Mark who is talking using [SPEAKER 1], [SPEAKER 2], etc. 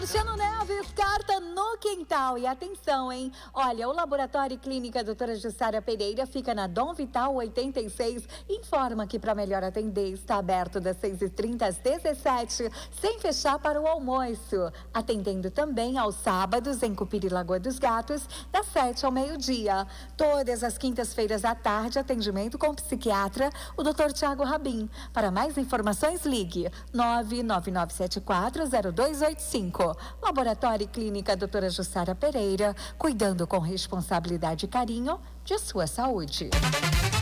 [SPEAKER 1] Cristiano Neves, carta no quintal. E atenção, hein? Olha, o Laboratório e Clínica Doutora Jussara Pereira fica na Dom Vital 86. Informa que para melhor atender está aberto das 6h30 às 17h, sem fechar para o almoço. Atendendo também aos sábados em Cupira e Lagoa dos Gatos, das 7 ao meio-dia. Todas as quintas-feiras à tarde, atendimento com o psiquiatra, o Dr. Tiago Rabin. Para mais informações, ligue 999740285. Laboratório e Clínica Doutora Jussara Pereira, cuidando com responsabilidade e carinho de sua saúde.